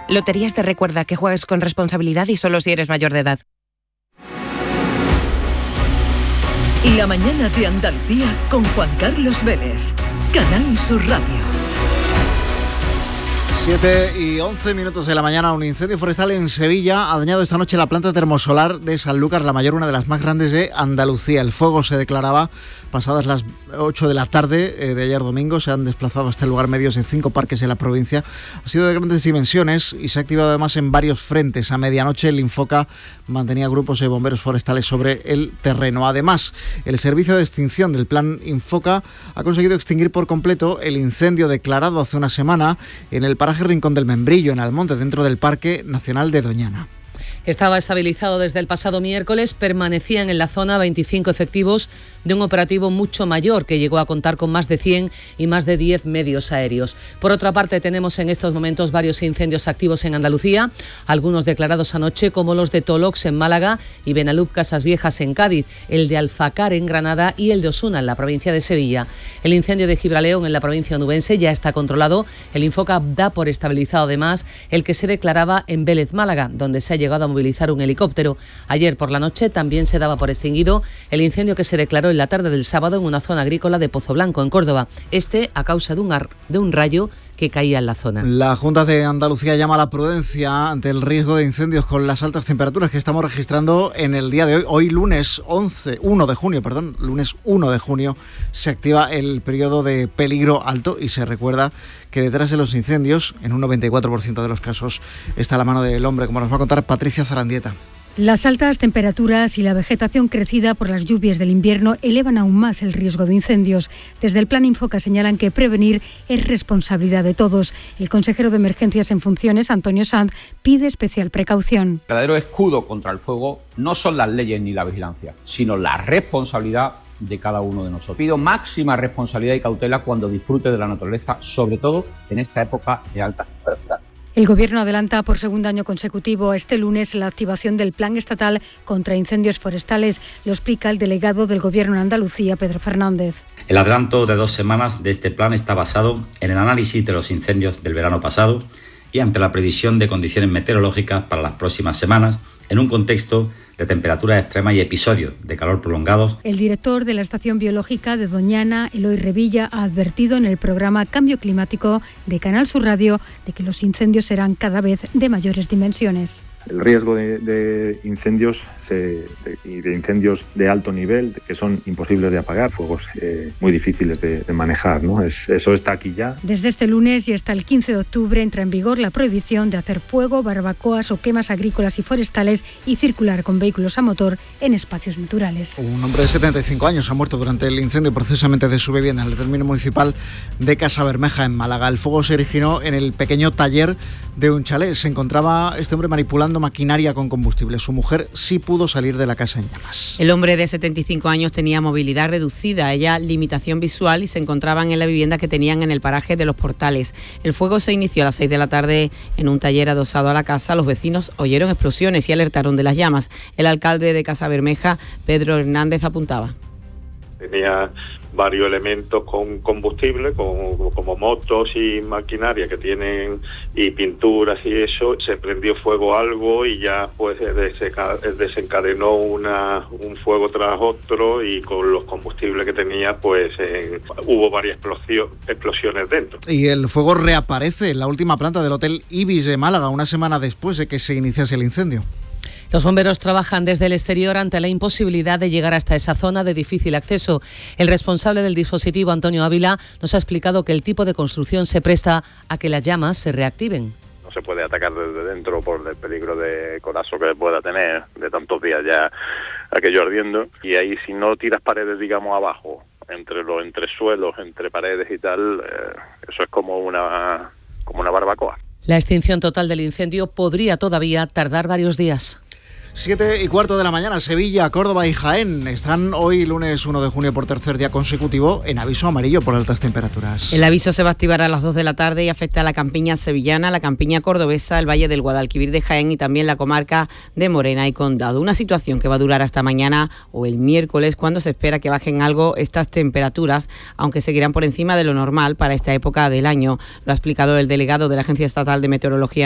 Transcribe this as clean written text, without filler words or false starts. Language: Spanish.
Loterías te recuerda que juegues con responsabilidad y solo si eres mayor de edad. La mañana de Andalucía con Juan Carlos Vélez. Canal Sur Radio. 7:11 de la mañana. Un incendio forestal en Sevilla ha dañado esta noche la planta termosolar de Sanlúcar, la mayor, una de las más grandes de Andalucía. El fuego se declaraba pasadas las 8 de la tarde de ayer domingo. Se han desplazado hasta el lugar medios en 5 parques en la provincia. Ha sido de grandes dimensiones y se ha activado además en varios frentes. A medianoche el Infoca mantenía grupos de bomberos forestales sobre el terreno. Además, el servicio de extinción del plan Infoca ha conseguido extinguir por completo el incendio declarado hace una semana en el paraje Rincón del Membrillo, en Almonte, dentro del Parque Nacional de Doñana. Estaba estabilizado desde el pasado miércoles, permanecían en la zona 25 efectivos de un operativo mucho mayor que llegó a contar con más de 100 y más de 10 medios aéreos. Por otra parte, tenemos en estos momentos varios incendios activos en Andalucía, algunos declarados anoche como los de Tolox en Málaga y Benalup Casas Viejas en Cádiz, el de Alfacar en Granada y el de Osuna en la provincia de Sevilla. El incendio de Gibraleón en la provincia onubense ya está controlado. El Infoca da por estabilizado además el que se declaraba en Vélez, Málaga, donde se ha llegado a movilizar un helicóptero. Ayer por la noche también se daba por extinguido el incendio que se declaró en la tarde del sábado en una zona agrícola de Pozo Blanco, en Córdoba. A causa de un rayo que caía en la zona. La Junta de Andalucía llama a la prudencia ante el riesgo de incendios con las altas temperaturas que estamos registrando en el día de hoy. Hoy lunes 1 de junio, se activa el periodo de peligro alto y se recuerda que detrás de los incendios, en un 94% de los casos, está la mano del hombre, como nos va a contar Patricia Zarandieta. Las altas temperaturas y la vegetación crecida por las lluvias del invierno elevan aún más el riesgo de incendios. Desde el Plan Infoca señalan que prevenir es responsabilidad de todos. El consejero de Emergencias en funciones, Antonio Sanz, pide especial precaución. El verdadero escudo contra el fuego no son las leyes ni la vigilancia, sino la responsabilidad de cada uno de nosotros. Pido máxima responsabilidad y cautela cuando disfrute de la naturaleza, sobre todo en esta época de altas temperaturas. El Gobierno adelanta por segundo año consecutivo este lunes la activación del Plan Estatal contra Incendios Forestales. Lo explica el delegado del Gobierno en Andalucía, Pedro Fernández. El adelanto de 2 semanas de este plan está basado en el análisis de los incendios del verano pasado y ante la previsión de condiciones meteorológicas para las próximas semanas, en un contexto de temperaturas extremas y episodios de calor prolongados. El director de la Estación Biológica de Doñana, Eloy Revilla, ha advertido en el programa Cambio Climático de Canal Sur Radio de que los incendios serán cada vez de mayores dimensiones. El riesgo de incendios y de incendios de alto nivel que son imposibles de apagar, fuegos muy difíciles de manejar, ¿no? Eso está aquí ya. Desde este lunes y hasta el 15 de octubre entra en vigor la prohibición de hacer fuego, barbacoas o quemas agrícolas y forestales y circular con vehículos a motor en espacios naturales. Un hombre de 75 años ha muerto durante el incendio precisamente de su vivienda en el término municipal de Casabermeja, en Málaga. El fuego se originó en el pequeño taller de un chalet. Se encontraba este hombre manipulando maquinaria con combustible. Su mujer sí pudo salir de la casa en llamas. El hombre de 75 años tenía movilidad reducida, ella limitación visual, y se encontraban en la vivienda que tenían en el paraje de Los Portales. El fuego se inició a las 6 de la tarde en un taller adosado a la casa. Los vecinos oyeron explosiones y alertaron de las llamas. El alcalde de Casabermeja, Pedro Hernández, apuntaba. Tenía varios elementos con combustible, como motos y maquinaria que tienen, y pinturas y eso. Se prendió fuego algo y ya pues desencadenó un fuego tras otro, y con los combustibles que tenía pues hubo varias explosiones dentro. Y el fuego reaparece en la última planta del Hotel Ibis de Málaga una semana después de que se iniciase el incendio. Los bomberos trabajan desde el exterior ante la imposibilidad de llegar hasta esa zona de difícil acceso. El responsable del dispositivo, Antonio Ávila, nos ha explicado que el tipo de construcción se presta a que las llamas se reactiven. No se puede atacar desde dentro por el peligro de colapso que pueda tener de tantos días ya aquello ardiendo. Y ahí, si no tiras paredes, digamos, abajo, entre los entresuelos, entre paredes y tal, eso es como una barbacoa. La extinción total del incendio podría todavía tardar varios días. 7:15 de la mañana, Sevilla, Córdoba y Jaén están hoy, lunes 1 de junio, por tercer día consecutivo, en aviso amarillo por altas temperaturas. El aviso se va a activar a las 2 de la tarde y afecta a la campiña sevillana, la campiña cordobesa, el Valle del Guadalquivir de Jaén y también la comarca de Morena y Condado. Una situación que va a durar hasta mañana o el miércoles, cuando se espera que bajen algo estas temperaturas, aunque seguirán por encima de lo normal para esta época del año. Lo ha explicado el delegado de la Agencia Estatal de Meteorología